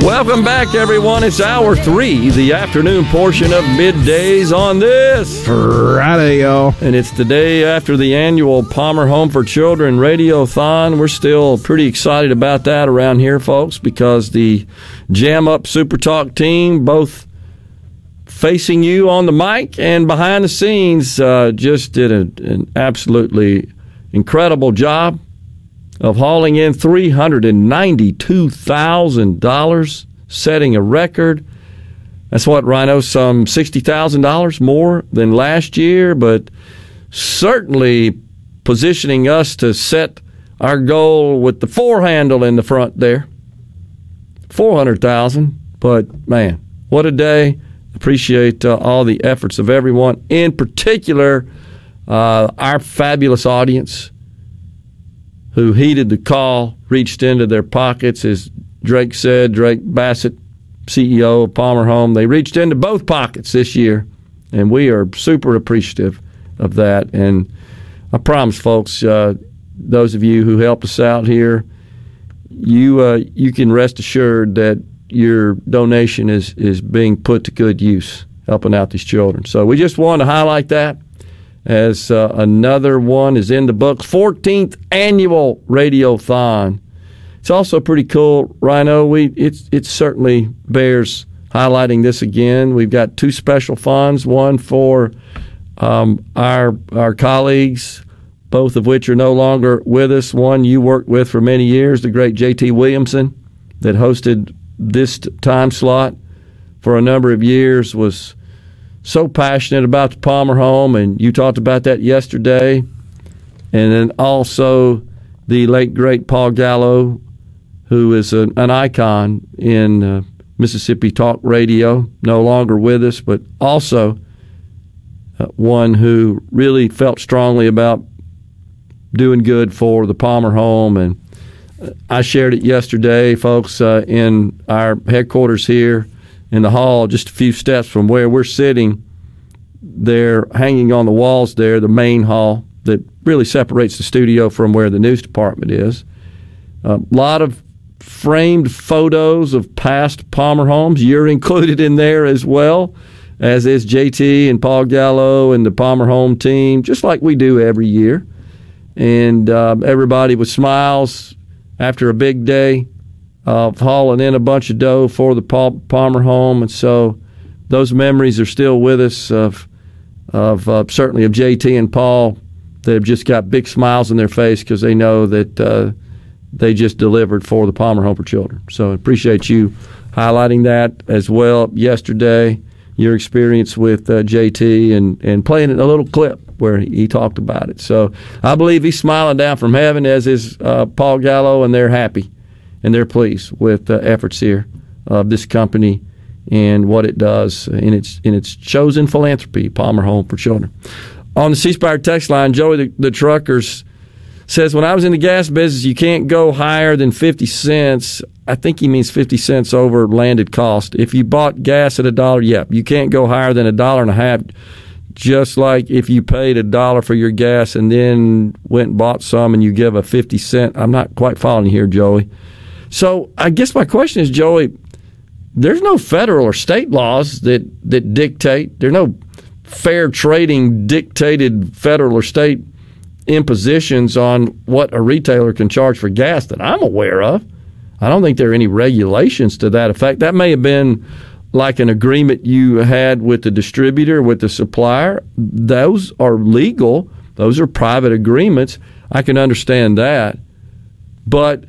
Welcome back, everyone. It's Hour 3, the afternoon portion of Middays on this Friday, y'all. And it's the day after the annual Palmer Home for Children Radiothon. We're still pretty excited about that around here, folks, because the Jam Up Super Talk team, both facing you on the mic and behind the scenes, just did an absolutely incredible job of hauling in $392,000, setting a record. That's what, Rhino, some $60,000 more than last year, but certainly positioning us to set our goal with the 4 handle in the front there. 400,000, but man, what a day. Appreciate all the efforts of everyone, in particular our fabulous audience who heeded the call, reached into their pockets, as Drake said, Drake Bassett, CEO of Palmer Home. They reached into both pockets this year, and we are super appreciative of that. And I promise, folks, those of you who helped us out here, you can rest assured that your donation is being put to good use, helping out these children. So we just wanted to highlight that as another one is in the books. 14th annual Radiothon. It's also pretty cool, Rhino. It certainly bears highlighting this again. We've got 2 special funds, one for our colleagues, both of which are no longer with us. One you worked with for many years, the great J.T. Williamson, that hosted this time slot for a number of years, was so passionate about the Palmer Home, and you talked about that yesterday. And then also the late, great Paul Gallo, who is an icon in Mississippi talk radio, no longer with us, but also one who really felt strongly about doing good for the Palmer Home. And I shared it yesterday, folks, in our headquarters here in the hall, just a few steps from where we're sitting. They're hanging on the walls there, the main hall that really separates the studio from where the news department is. A lot of framed photos of past Palmer Homes. You're included in there as well, as is JT and Paul Gallo and the Palmer Home team, just like we do every year. And everybody with smiles after a big day of hauling in a bunch of dough for the Palmer Home. And so those memories are still with us of certainly of JT and Paul. They've just got big smiles on their face because they know that they just delivered for the Palmer Home for Children. So I appreciate you highlighting that as well yesterday, your experience with JT and playing a little clip where he talked about it. So I believe he's smiling down from heaven, as is Paul Gallo, and they're happy and they're pleased with the efforts here of this company and what it does in its chosen philanthropy, Palmer Home for Children. On the C Spire text line, Joey the Truckers says, when I was in the gas business, you can't go higher than 50 cents. I think he means 50 cents over landed cost. If you bought gas at $1, you can't go higher than $1.50. Just like if you paid $1 for your gas and then went and bought some and you give a 50 cent. I'm not quite following here, Joey. So I guess my question is, Joey, there's no federal or state laws that dictate. There's no fair trading dictated federal or state impositions on what a retailer can charge for gas that I'm aware of. I don't think there are any regulations to that effect. That may have been like an agreement you had with the distributor, with the supplier. Those are legal. Those are private agreements. I can understand that. But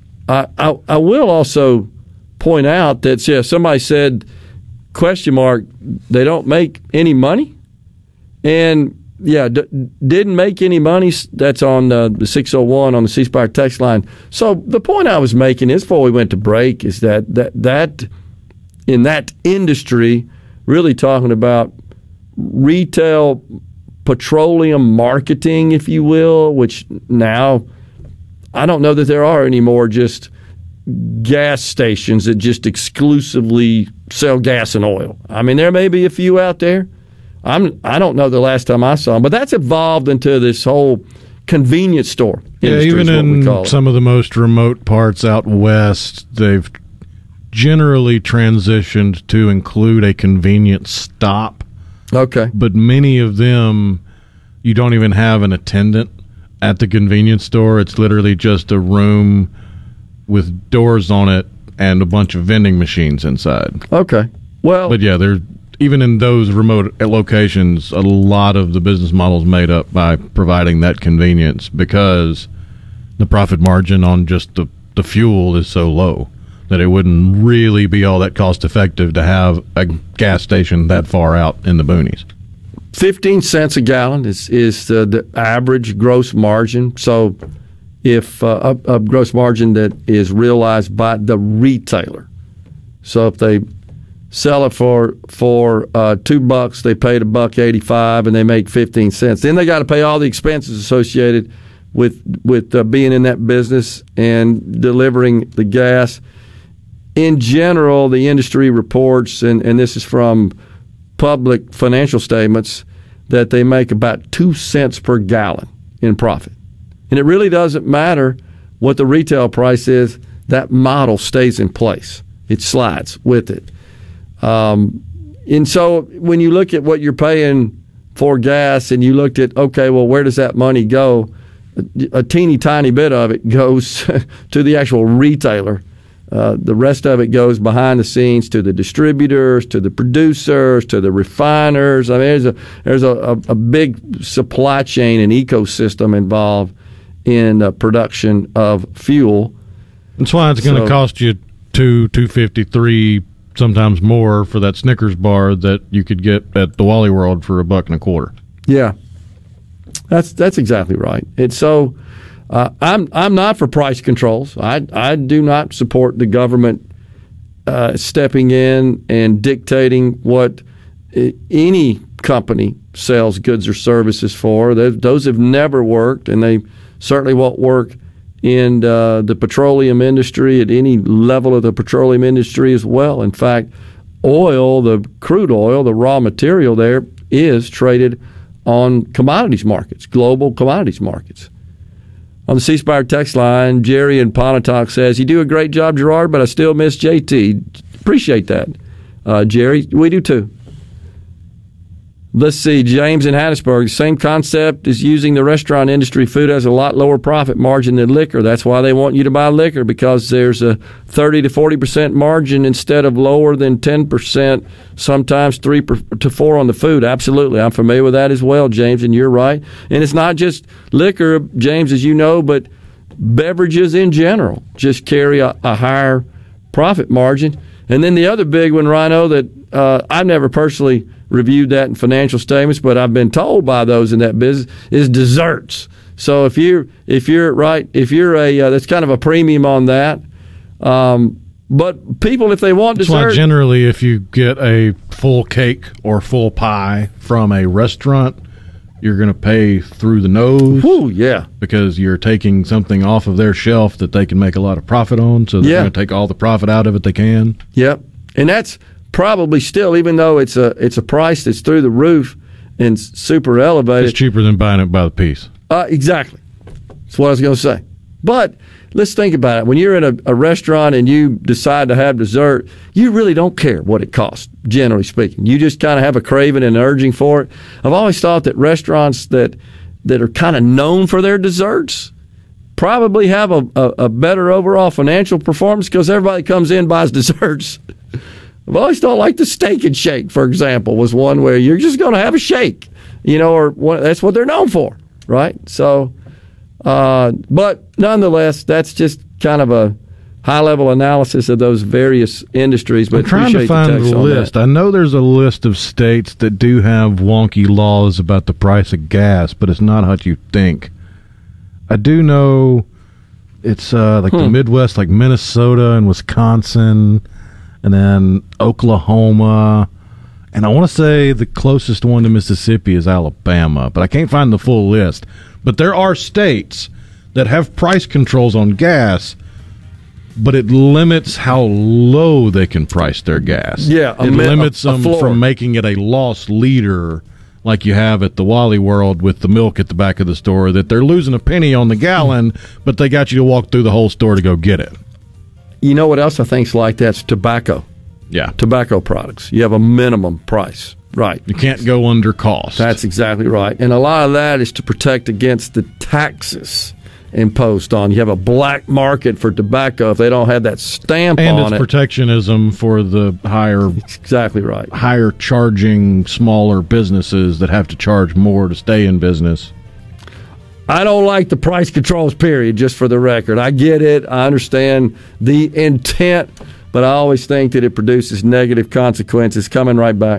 I will also point out that somebody said, question mark, they don't make any money? And didn't make any money. That's on the 601 on the C Spire text line. So the point I was making is, before we went to break, is that in that industry, really talking about retail petroleum marketing, if you will, which now I don't know that there are any more just gas stations that just exclusively sell gas and oil. I mean, there may be a few out there. I don't know the last time I saw them, but that's evolved into this whole convenience store industry. Yeah, even in some of the most remote parts out west, they've generally transitioned to include a convenience stop. Okay. But many of them, you don't even have an attendant at the convenience store. It's literally just a room with doors on it and a bunch of vending machines inside. Okay. Well, but yeah, there's even in those remote locations, a lot of the business model is made up by providing that convenience because the profit margin on just the fuel is so low that it wouldn't really be all that cost effective to have a gas station that far out in the boonies. 15 cents a gallon is the average gross margin. So if a gross margin that is realized by the retailer. So if they sell it for $2, they paid $1.85, and they make 15 cents. Then they got to pay all the expenses associated with being in that business and delivering the gas. In general, the industry reports, and this is from public financial statements, that they make about 2 cents per gallon in profit. And it really doesn't matter what the retail price is. That model stays in place. It slides with it. And so when you look at what you're paying for gas and you looked at, okay, well, where does that money go? A teeny tiny bit of it goes to the actual retailer. The rest of it goes behind the scenes to the distributors, to the producers, to the refiners. I mean, there's a big supply chain and ecosystem involved in production of fuel. That's why it's going to cost you $2.53, sometimes more, for that Snickers bar that you could get at the Wally World for $1.25. Yeah, that's exactly right. And so I'm not for price controls. I do not support the government stepping in and dictating what any company sells goods or services for. Those have never worked, and they certainly won't work in the petroleum industry at any level of the petroleum industry as well. In fact, oil, the crude oil, the raw material there, is traded on commodities markets, global commodities markets. On the C Spire text line, Jerry in Pontotoc says, "You do a great job, Gerard, but I still miss JT." Appreciate that, Jerry. We do too. Let's see, James in Hattiesburg. Same concept as using the restaurant industry. Food has a lot lower profit margin than liquor. That's why they want you to buy liquor, because there's a 30 to 40% margin instead of lower than 10%, sometimes 3 to 4 on the food. Absolutely. I'm familiar with that as well, James, and you're right. And it's not just liquor, James, as you know, but beverages in general just carry a higher profit margin. And then the other big one, Rhino, that I've never personally reviewed that in financial statements, but I've been told by those in that business, is desserts. So if you're that's kind of a premium on that. But people, if they want dessert, that's why generally if you get a full cake or full pie from a restaurant, you're going to pay through the nose. Ooh, yeah, because you're taking something off of their shelf that they can make a lot of profit on. So they're going to take all the profit out of it they can. Yep, and that's probably still, even though it's a price that's through the roof and super elevated, it's cheaper than buying it by the piece. Exactly. That's what I was going to say. But let's think about it. When you're in a restaurant and you decide to have dessert, you really don't care what it costs, generally speaking. You just kind of have a craving and an urging for it. I've always thought that restaurants that are kind of known for their desserts probably have a better overall financial performance, because everybody comes in and buys desserts. I've always thought, like the Steak and Shake, for example, was one where you're just going to have a shake, that's what they're known for, right? So, but nonetheless, that's just kind of a high-level analysis of those various industries. But I'm trying to find the list. I know there's a list of states that do have wonky laws about the price of gas, but it's not what you think. I do know it's the Midwest, like Minnesota and Wisconsin, and then Oklahoma, and I want to say the closest one to Mississippi is Alabama, but I can't find the full list. But there are states that have price controls on gas, but it limits how low they can price their gas. Yeah, it limits them from making it a loss leader, like you have at the Wally World with the milk at the back of the store, that they're losing a penny on the gallon, but they got you to walk through the whole store to go get it. You know what else I think is like that? It's tobacco. Yeah. Tobacco products. You have a minimum price. Right. You can't go under cost. That's exactly right. And a lot of that is to protect against the taxes imposed on. You have a black market for tobacco if they don't have that stamp on it. And it's protectionism for the higher... Exactly right. Higher charging smaller businesses that have to charge more to stay in business. I don't like the price controls, period, just for the record. I get it. I understand the intent, but I always think that it produces negative consequences. Coming right back.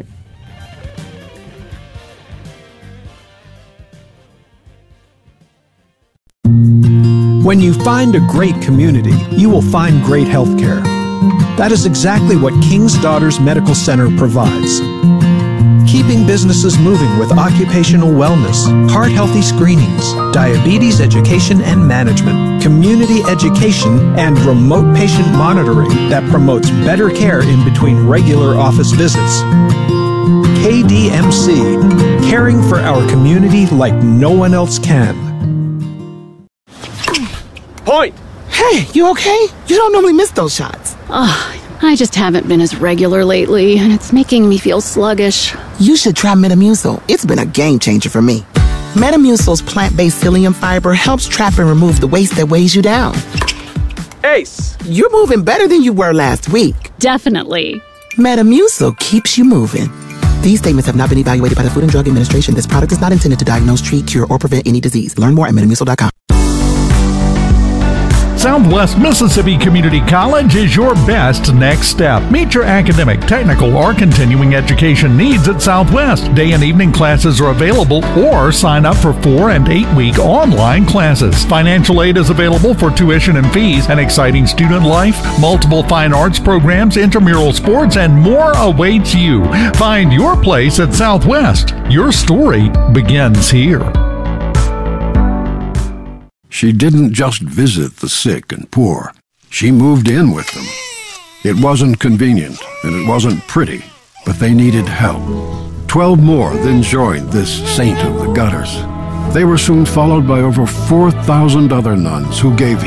When you find a great community, you will find great health care. That is exactly what King's Daughters Medical Center provides. Keeping businesses moving with occupational wellness, heart-healthy screenings, diabetes education and management, community education, and remote patient monitoring that promotes better care in between regular office visits. KDMC, caring for our community like no one else can. Point! Hey, you okay? You don't normally miss those shots. I just haven't been as regular lately, and it's making me feel sluggish. You should try Metamucil. It's been a game changer for me. Metamucil's plant-based psyllium fiber helps trap and remove the waste that weighs you down. Ace! You're moving better than you were last week. Definitely. Metamucil keeps you moving. These statements have not been evaluated by the Food and Drug Administration. This product is not intended to diagnose, treat, cure, or prevent any disease. Learn more at metamucil.com. Southwest Mississippi Community College is your best next step. Meet your academic, technical, or continuing education needs at Southwest. Day and evening classes are available, or sign up for 4- and 8-week online classes. Financial aid is available for tuition and fees, an exciting student life, multiple fine arts programs, intramural sports, and more awaits you. Find your place at Southwest. Your story begins here. She didn't just visit the sick and poor. She moved in with them. It wasn't convenient, and it wasn't pretty, but they needed help. 12 more then joined this saint of the gutters. They were soon followed by over 4,000 other nuns who gave